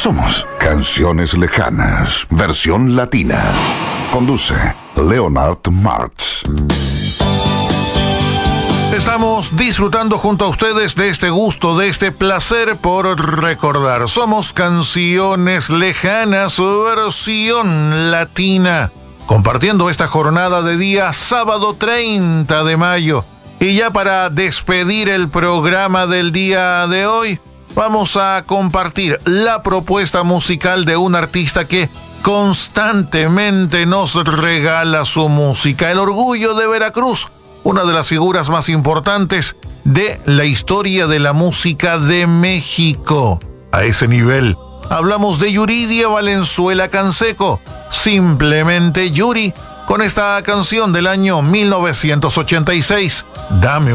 Somos Canciones Lejanas, versión latina. Conduce Leonard Martz. Estamos disfrutando junto a ustedes de este gusto, de este placer por recordar. Somos Canciones Lejanas, versión latina. Compartiendo esta jornada de día sábado 30 de mayo. Y ya para despedir el programa del día de hoy, vamos a compartir la propuesta musical de un artista que constantemente nos regala su música. El orgullo de Veracruz, una de las figuras más importantes de la historia de la música de México. A ese nivel, hablamos de Yuridia Valenzuela Canseco, simplemente Yuri, con esta canción del año 1986, Dame